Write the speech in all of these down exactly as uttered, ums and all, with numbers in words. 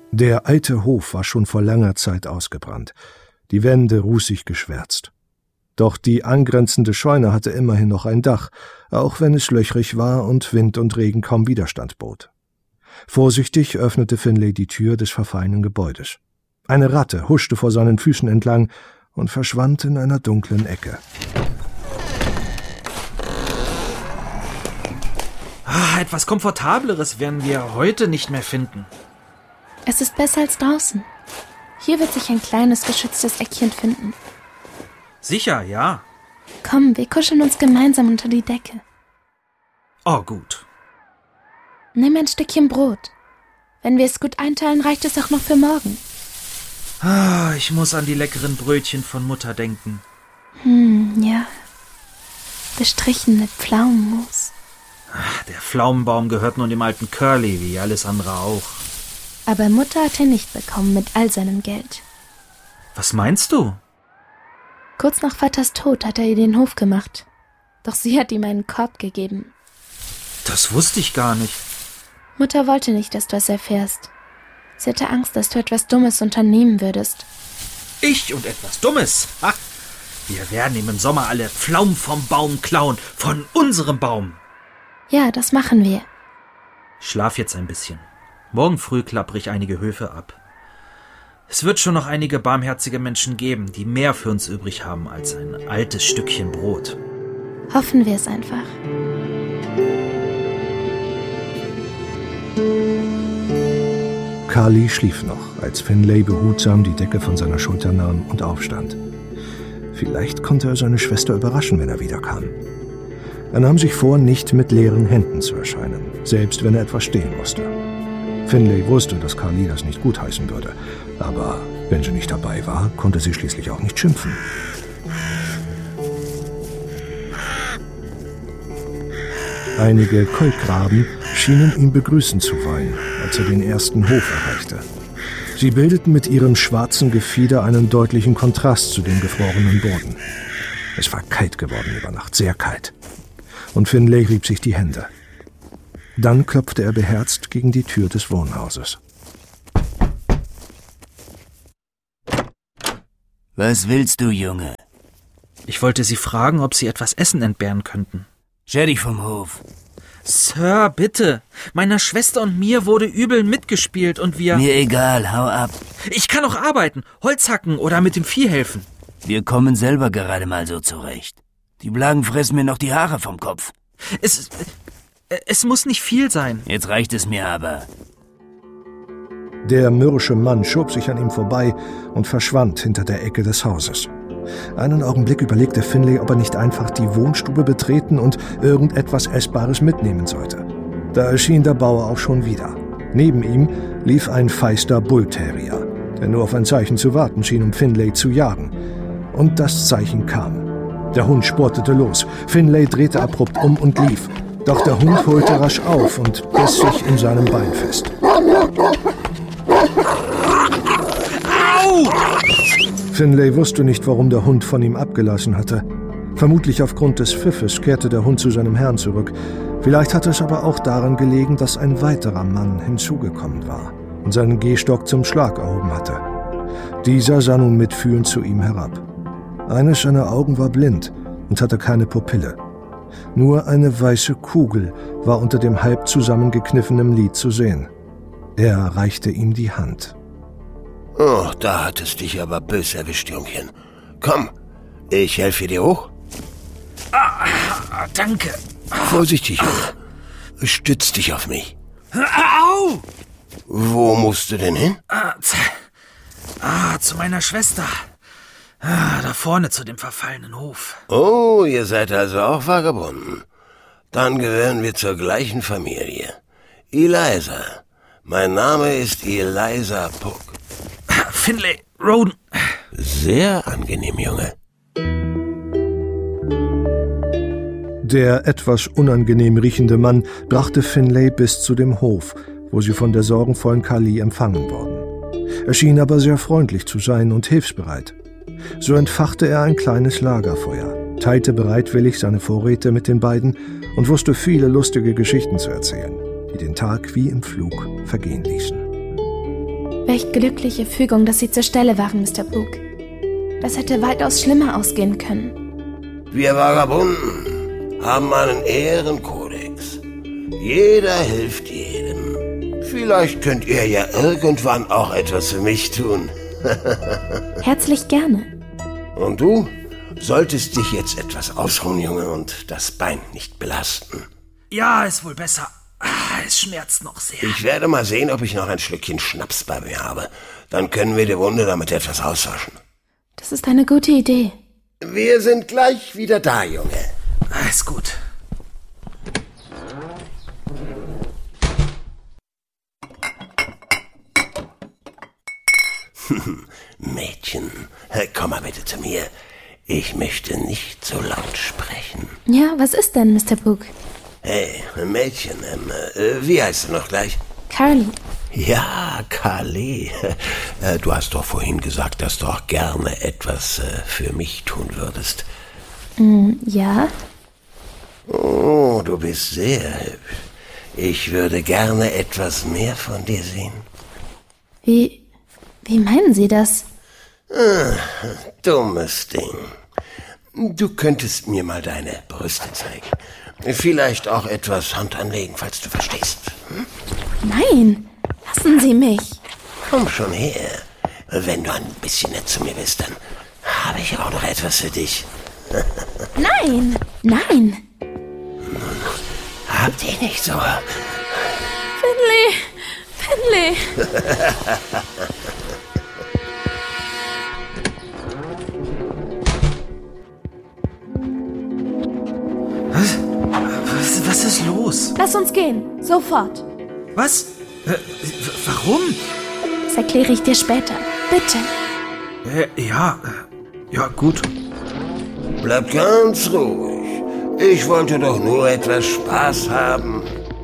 Der alte Hof war schon vor langer Zeit ausgebrannt, die Wände rußig geschwärzt. Doch die angrenzende Scheune hatte immerhin noch ein Dach, auch wenn es löchrig war und Wind und Regen kaum Widerstand bot. Vorsichtig öffnete Finlay die Tür des verfallenen Gebäudes. Eine Ratte huschte vor seinen Füßen entlang und verschwand in einer dunklen Ecke. Ah, etwas Komfortableres werden wir heute nicht mehr finden. Es ist besser als draußen. Hier wird sich ein kleines, geschütztes Eckchen finden. Sicher, ja. Komm, wir kuscheln uns gemeinsam unter die Decke. Oh, gut. Nimm ein Stückchen Brot. Wenn wir es gut einteilen, reicht es auch noch für morgen. Ah, ich muss an die leckeren Brötchen von Mutter denken. Hm, ja. Bestrichen mit Pflaumenmus. Ach, der Pflaumenbaum gehört nun dem alten Curly, wie alles andere auch. Aber Mutter hat ihn nicht bekommen mit all seinem Geld. Was meinst du? Kurz nach Vaters Tod hat er ihr den Hof gemacht. Doch sie hat ihm einen Korb gegeben. Das wusste ich gar nicht. Mutter wollte nicht, dass du es erfährst. Sie hatte Angst, dass du etwas Dummes unternehmen würdest. Ich und etwas Dummes? Ha! Wir werden ihm im Sommer alle Pflaumen vom Baum klauen. Von unserem Baum. Ja, das machen wir. Ich schlaf jetzt ein bisschen. Morgen früh klappere ich einige Höfe ab. Es wird schon noch einige barmherzige Menschen geben, die mehr für uns übrig haben als ein altes Stückchen Brot. Hoffen wir es einfach. Carly schlief noch, als Finlay behutsam die Decke von seiner Schulter nahm und aufstand. Vielleicht konnte er seine Schwester überraschen, wenn er wiederkam. Er nahm sich vor, nicht mit leeren Händen zu erscheinen, selbst wenn er etwas stehlen musste. Finlay wusste, dass Carly das nicht gutheißen würde, aber wenn sie nicht dabei war, konnte sie schließlich auch nicht schimpfen. Einige Kolkraben schienen ihn begrüßen zu wollen, als er den ersten Hof erreichte. Sie bildeten mit ihrem schwarzen Gefieder einen deutlichen Kontrast zu dem gefrorenen Boden. Es war kalt geworden über Nacht, sehr kalt. Und Finlay rieb sich die Hände. Dann klopfte er beherzt gegen die Tür des Wohnhauses. Was willst du, Junge? Ich wollte Sie fragen, ob Sie etwas Essen entbehren könnten. Scher dich vom Hof. Sir, bitte. Meiner Schwester und mir wurde übel mitgespielt und wir... Mir egal, hau ab. Ich kann auch arbeiten, Holz hacken oder mit dem Vieh helfen. Wir kommen selber gerade mal so zurecht. Die Blagen fressen mir noch die Haare vom Kopf. Es... Es muss nicht viel sein. Jetzt reicht es mir aber. Der mürrische Mann schob sich an ihm vorbei und verschwand hinter der Ecke des Hauses. Einen Augenblick überlegte Finlay, ob er nicht einfach die Wohnstube betreten und irgendetwas Essbares mitnehmen sollte. Da erschien der Bauer auch schon wieder. Neben ihm lief ein feister Bullterrier, der nur auf ein Zeichen zu warten schien, um Finlay zu jagen. Und das Zeichen kam. Der Hund sportete los. Finlay drehte abrupt um und lief. Doch der Hund holte rasch auf und biss sich in seinem Bein fest. Au! Finlay wusste nicht, warum der Hund von ihm abgelassen hatte. Vermutlich aufgrund des Pfiffes kehrte der Hund zu seinem Herrn zurück. Vielleicht hatte es aber auch daran gelegen, dass ein weiterer Mann hinzugekommen war und seinen Gehstock zum Schlag erhoben hatte. Dieser sah nun mitfühlend zu ihm herab. Eines seiner Augen war blind und hatte keine Pupille. Nur eine weiße Kugel war unter dem halb zusammengekniffenen Lid zu sehen. Er reichte ihm die Hand. Oh, da hat es dich aber bös erwischt, Jungchen. Komm, ich helfe dir hoch. Ah, danke. Vorsichtig, Junge. Stütz dich auf mich. Au! Wo musst du denn hin? Ah, ah zu meiner Schwester. Ah, da vorne zu dem verfallenen Hof. Oh, ihr seid also auch Vagabunden. Dann gehören wir zur gleichen Familie. Eliza. Mein Name ist Eliza Puck. Finlay Roden. Sehr angenehm, Junge. Der etwas unangenehm riechende Mann brachte Finlay bis zu dem Hof, wo sie von der sorgenvollen Carly empfangen wurden. Er schien aber sehr freundlich zu sein und hilfsbereit. So entfachte er ein kleines Lagerfeuer, teilte bereitwillig seine Vorräte mit den beiden und wusste viele lustige Geschichten zu erzählen, die den Tag wie im Flug vergehen ließen. Welch glückliche Fügung, dass Sie zur Stelle waren, Mister Pooh. Das hätte weitaus schlimmer ausgehen können. Wir Vagabunden haben einen Ehrenkodex. Jeder hilft jedem. Vielleicht könnt ihr ja irgendwann auch etwas für mich tun. Herzlich gerne. Und du solltest dich jetzt etwas ausruhen, Junge, und das Bein nicht belasten. Ja, ist wohl besser. Ah, es schmerzt noch sehr. Ich werde mal sehen, ob ich noch ein Schlückchen Schnaps bei mir habe. Dann können wir die Wunde damit etwas auswaschen. Das ist eine gute Idee. Wir sind gleich wieder da, Junge. Ah, ist gut. Mädchen, komm mal bitte zu mir. Ich möchte nicht so laut sprechen. Ja, was ist denn, Mister Pooh? Hey, Mädchen, ähm, äh, wie heißt du noch gleich? Carly. Ja, Carly. Äh, du hast doch vorhin gesagt, dass du auch gerne etwas äh, für mich tun würdest. Mm, ja. Oh, du bist sehr hübsch. Ich würde gerne etwas mehr von dir sehen. Wie, wie meinen Sie das? Ah, dummes Ding. Du könntest mir mal deine Brüste zeigen. Vielleicht auch etwas Hand anlegen, falls du verstehst. Hm? Nein, lassen Sie mich. Komm schon her. Wenn du ein bisschen nett zu mir bist, dann habe ich auch noch etwas für dich. Nein, nein. Habt ihr nicht so? Finley, Finley. Was? was? Was ist los? Lass uns gehen, sofort. Was? Äh, warum? Das erkläre ich dir später. Bitte. Äh, ja, äh, ja, gut. Bleib ganz ruhig. Ich wollte doch nur etwas Spaß haben.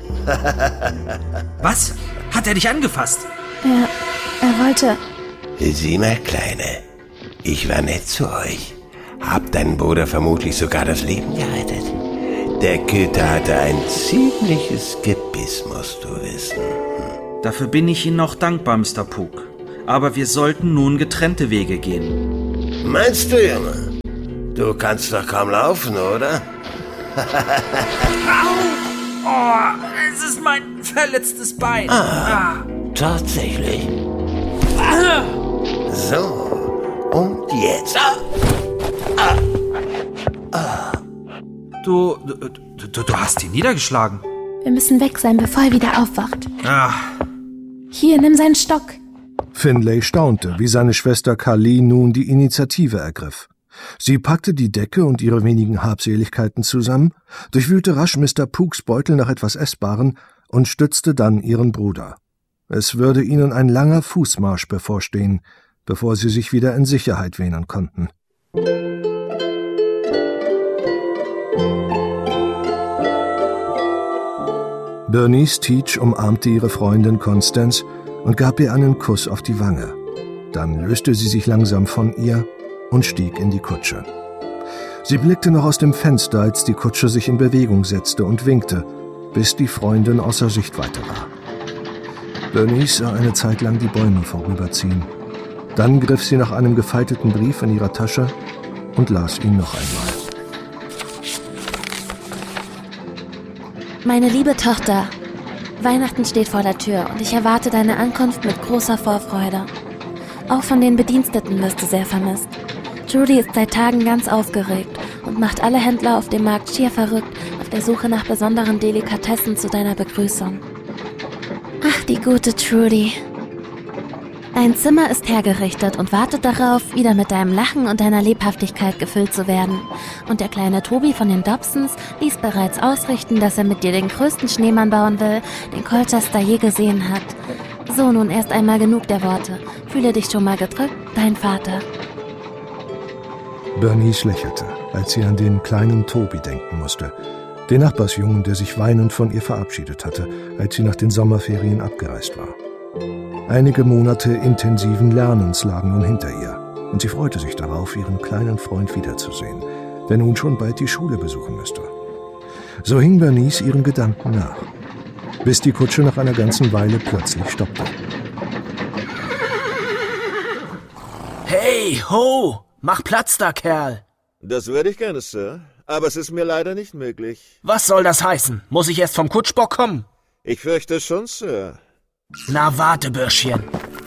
Was? Hat er dich angefasst? Er, er wollte... Sieh mal, Kleine. Ich war nett zu euch. Hab deinen Bruder vermutlich sogar das Leben gerettet. Der Köter hatte ein ziemliches Gebiss, musst du wissen. Dafür bin ich Ihnen noch dankbar, Mister Pooh. Aber wir sollten nun getrennte Wege gehen. Meinst du, Junge? Du kannst doch kaum laufen, oder? Au! Oh, es ist mein verletztes Bein. Ah, tatsächlich. Ah. So, und jetzt. Ah. Ah. Ah. Du, du, du, du hast ihn niedergeschlagen. Wir müssen weg sein, bevor er wieder aufwacht. Ah. Hier, nimm seinen Stock. Finlay staunte, wie seine Schwester Carly nun die Initiative ergriff. Sie packte die Decke und ihre wenigen Habseligkeiten zusammen, durchwühlte rasch Mister Poohs Beutel nach etwas Essbaren und stützte dann ihren Bruder. Es würde ihnen ein langer Fußmarsch bevorstehen, bevor sie sich wieder in Sicherheit wähnen konnten. Bernice Teach umarmte ihre Freundin Constance und gab ihr einen Kuss auf die Wange. Dann löste sie sich langsam von ihr und stieg in die Kutsche. Sie blickte noch aus dem Fenster, als die Kutsche sich in Bewegung setzte und winkte, bis die Freundin außer Sichtweite war. Bernice sah eine Zeit lang die Bäume vorüberziehen. Dann griff sie nach einem gefalteten Brief in ihrer Tasche und las ihn noch einmal. Meine liebe Tochter, Weihnachten steht vor der Tür und ich erwarte deine Ankunft mit großer Vorfreude. Auch von den Bediensteten wirst du sehr vermisst. Trudy ist seit Tagen ganz aufgeregt und macht alle Händler auf dem Markt schier verrückt auf der Suche nach besonderen Delikatessen zu deiner Begrüßung. Ach, die gute Trudy. Dein Zimmer ist hergerichtet und wartet darauf, wieder mit deinem Lachen und deiner Lebhaftigkeit gefüllt zu werden. Und der kleine Toby von den Dobsons ließ bereits ausrichten, dass er mit dir den größten Schneemann bauen will, den Colchester je gesehen hat. So, nun erst einmal genug der Worte. Fühle dich schon mal gedrückt, dein Vater. Bernice lächelte, als sie an den kleinen Toby denken musste, den Nachbarsjungen, der sich weinend von ihr verabschiedet hatte, als sie nach den Sommerferien abgereist war. Einige Monate intensiven Lernens lagen nun hinter ihr, und sie freute sich darauf, ihren kleinen Freund wiederzusehen, der nun schon bald die Schule besuchen müsste. So hing Bernice ihren Gedanken nach, bis die Kutsche nach einer ganzen Weile plötzlich stoppte. Hey, ho! Mach Platz da, Kerl! Das würde ich gerne, Sir. Aber es ist mir leider nicht möglich. Was soll das heißen? Muss ich erst vom Kutschbock kommen? Ich fürchte schon, Sir. Na warte, Bürschchen.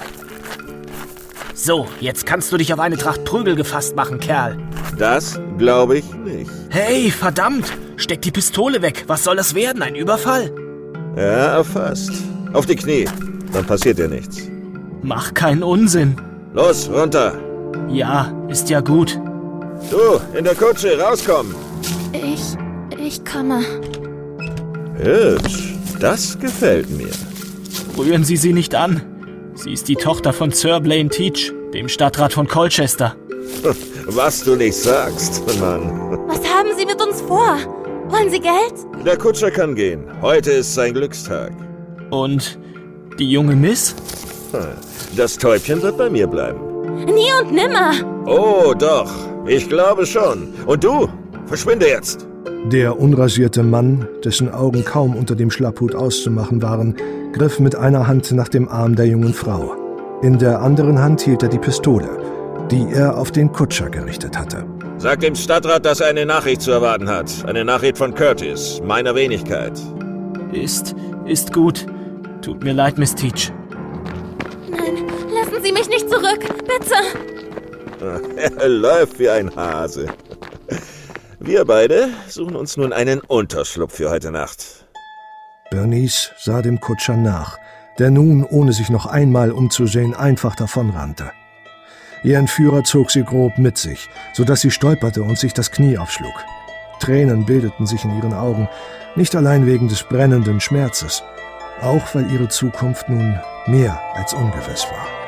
So, jetzt kannst du dich auf eine Tracht Prügel gefasst machen, Kerl. Das glaube ich nicht. Hey, verdammt! Steck die Pistole weg. Was soll das werden? Ein Überfall? Ja, erfasst. Auf die Knie. Dann passiert dir nichts. Mach keinen Unsinn. Los, runter. Ja, ist ja gut. Du, in der Kutsche, rauskommen. Ich... ich komme. Hübsch. Das gefällt mir. Rühren Sie sie nicht an. Sie ist die Tochter von Sir Blaine Teach, dem Stadtrat von Colchester. Was du nicht sagst, Mann. Was haben Sie mit uns vor? Wollen Sie Geld? Der Kutscher kann gehen. Heute ist sein Glückstag. Und die junge Miss? Das Täubchen wird bei mir bleiben. Nie und nimmer. Oh, doch. Ich glaube schon. Und du? Verschwinde jetzt. Der unrasierte Mann, dessen Augen kaum unter dem Schlapphut auszumachen waren, griff mit einer Hand nach dem Arm der jungen Frau. In der anderen Hand hielt er die Pistole, die er auf den Kutscher gerichtet hatte. Sag dem Stadtrat, dass er eine Nachricht zu erwarten hat. Eine Nachricht von Curtis, meiner Wenigkeit. Ist, ist gut. Tut mir leid, Miss Teach. Nein, lassen Sie mich nicht zurück, bitte. Er läuft wie ein Hase. Wir beide suchen uns nun einen Unterschlupf für heute Nacht. Bernice sah dem Kutscher nach, der nun, ohne sich noch einmal umzusehen, einfach davonrannte. Ihr Entführer zog sie grob mit sich, sodass sie stolperte und sich das Knie aufschlug. Tränen bildeten sich in ihren Augen, nicht allein wegen des brennenden Schmerzes, auch weil ihre Zukunft nun mehr als ungewiss war.